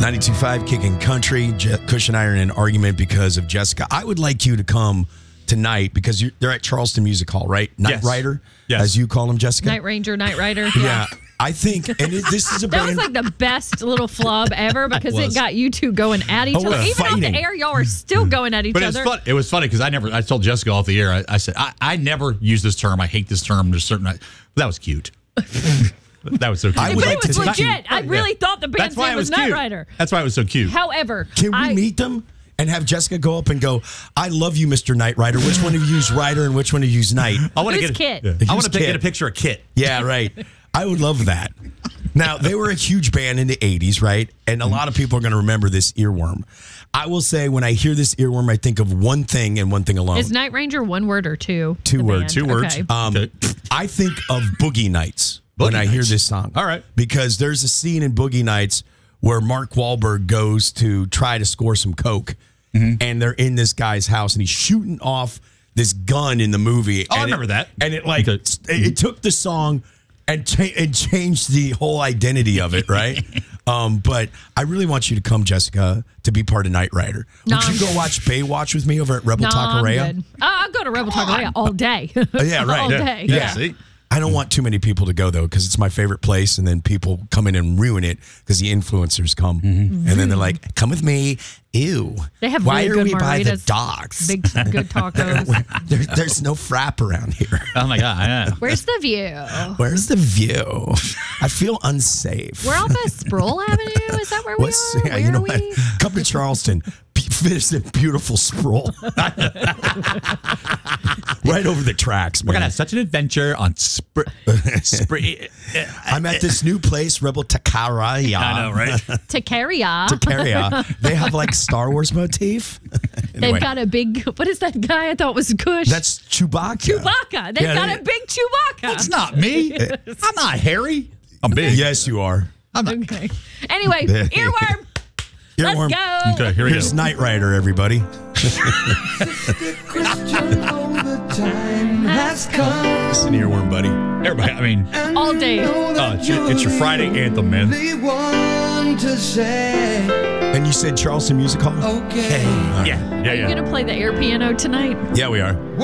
92.5 Kicking Country. Kush and I are in an argument because of Jessica. I would like you to come tonight because they're at Charleston Music Hall, right? Night Rider, as you call him, Jessica. Night Ranger, Night Rider. Yeah. I think, and this is a band. That was like the best little flub ever because it got you two going at each other. Even fighting. off the air, y'all were still going at each other. But it was funny because I told Jessica off the air, I said, I never use this term. I hate this term. There's certain, that was cute. That was so cute. But it was legit. I really thought the band's name was Night Rider. That's why it was so cute. However, can we meet them and have Jessica go up and go, I love you, Mr. Night Rider. Which one of you use Rider and which one of you use Night? I want to get Kit. I want to get a picture of Kit. Yeah, right. I would love that. Now, they were a huge band in the 80s, right? And a lot of people are going to remember this earworm. I will say when I hear this earworm, I think of one thing and one thing alone. Is Night Ranger one word or two? Two words. Two words. Okay. I think of Boogie Nights when I hear this song. All right. Because there's a scene in Boogie Nights where Mark Wahlberg goes to try to score some coke, and they're in this guy's house, and he's shooting off this gun in the movie. Oh, I remember that. And it took the song and changed the whole identity of it, right? But I really want you to come, Jessica, to be part of Night Rider. Would you go watch Baywatch with me over at Rebel Taqueria? I'll go to Rebel Taqueria all day. Yeah, right. All day. Yeah. See? I don't want too many people to go, though, because it's my favorite place, and then people come in and ruin it because the influencers come. And then they're like, come with me. Ew. They have Why really are good we by the margaritas, docks? Big, good tacos. There's no frap around here. Oh, my God. Yeah. Where's the view? Where's the view? I feel unsafe. We're off of Sproul Avenue? Is that where we are? Yeah, Where you know are what? we? Come to Charleston. Visit beautiful Sproul. Right over the tracks, man. We're going to have such an adventure on I'm at this new place, Rebel Taqueria. I know, right? Taqueria. They have like Star Wars motif. Anyway, They've got a big, what is that guy I thought was Kush? that's Chewbacca. Chewbacca. They've got a big Chewbacca. That's not me. I'm not Harry. I'm big. Yes, you are. I'm not. Okay. Anyway, earworm. Earworm. Let's go. Okay, here we Here's go. Night Rider, everybody. Listen, earworm, buddy. Everybody, I mean, All day. it's your Friday anthem, man. And you said Charleston Music Hall? Okay. Yeah. Are you going to play the air piano tonight? Yeah, we are.